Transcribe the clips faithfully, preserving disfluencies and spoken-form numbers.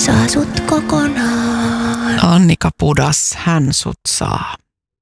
saa sut kokonaan. Annika Pudas, hän sut saa.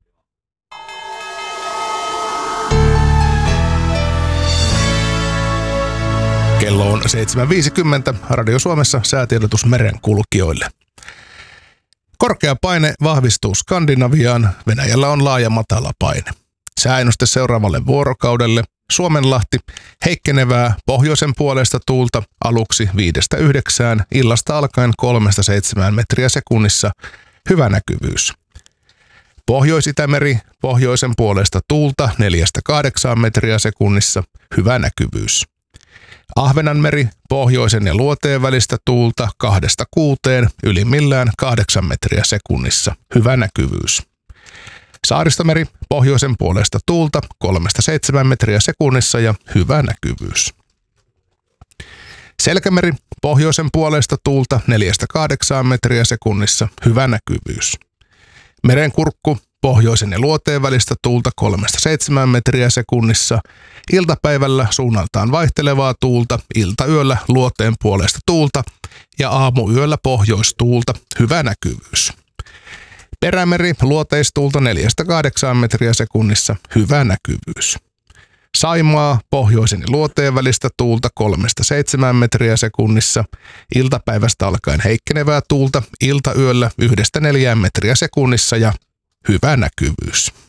Kello on seitsemän viisikymmentä. Radio Suomessa säätiedotus merenkulkijoille. Korkea paine vahvistuu Skandinaviaan. Venäjällä on laaja matala paine. Sääennuste seuraavalle vuorokaudelle. Suomenlahti, heikkenevää pohjoisen puolesta tuulta aluksi viidestä yhdeksään, illasta alkaen kolmesta seitsemään metriä sekunnissa, hyvä näkyvyys. Pohjois-Itämeri, pohjoisen puolesta tuulta neljästä kahdeksaan metriä sekunnissa, hyvä näkyvyys. Ahvenanmeri, pohjoisen ja luoteen välistä tuulta kahdesta kuuteen, ylimmillään kahdeksan metriä sekunnissa, hyvä näkyvyys. Saaristomeri, pohjoisen puolesta tuulta kolmesta seitsemään metriä sekunnissa ja hyvä näkyvyys. Selkämeri, pohjoisen puolesta tuulta neljästä kahdeksaan metriä sekunnissa, hyvä näkyvyys. Merenkurkku, pohjoisen ja luoteen välistä tuulta kolmesta seitsemään metriä sekunnissa, iltapäivällä suunnaltaan vaihtelevaa tuulta, iltayöllä luoteen puolesta tuulta ja aamuyöllä pohjoistuulta, hyvä näkyvyys. Perämeri, luoteistuulta neljästä kahdeksaan metriä sekunnissa, hyvä näkyvyys. Saimaa, pohjoisen ja luoteen välistä tuulta kolmesta seitsemään metriä sekunnissa, iltapäivästä alkaen heikkenevää tuulta, iltayöllä yhdestä neljään metriä sekunnissa ja hyvä näkyvyys.